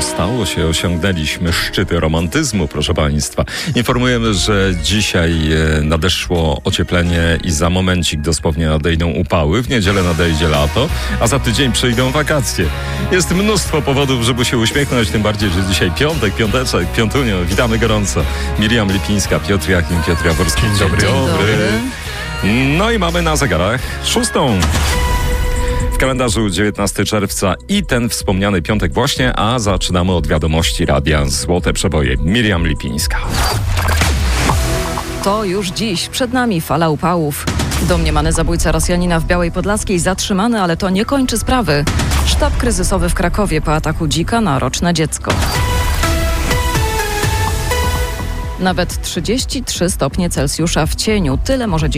stało się, osiągnęliśmy szczyty romantyzmu, proszę Państwa. Informujemy, że dzisiaj nadeszło ocieplenie i za momencik dosłownie nadejdą upały. W niedzielę nadejdzie lato, a za tydzień przyjdą wakacje. Jest mnóstwo powodów, żeby się uśmiechnąć, tym bardziej, że dzisiaj piątek, piąteczek, piątunio. Witamy gorąco. Miriam Lipińska, Piotr Jachim, Piotr Jaworski. Dzień dobry. No i mamy na zegarach 6. W kalendarzu 19 czerwca i ten wspomniany piątek właśnie, a zaczynamy od wiadomości radia Złote Przeboje. Miriam Lipińska. To już dziś. Przed nami fala upałów. Domniemany zabójca Rosjanina w Białej Podlaskiej zatrzymany, ale to nie kończy sprawy. Sztab kryzysowy w Krakowie po ataku dzika na roczne dziecko. Nawet 33 stopnie Celsjusza w cieniu. Tyle może dziś